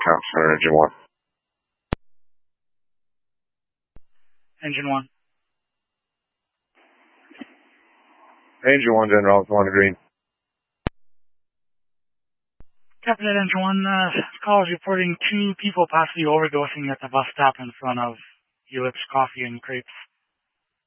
Comm Center, Engine 1. Engine 1. Engine 1, General, 1 green. Captain Engine 1, call is reporting 2 people possibly overdosing at the bus stop in front of Helix Coffee and Crepes.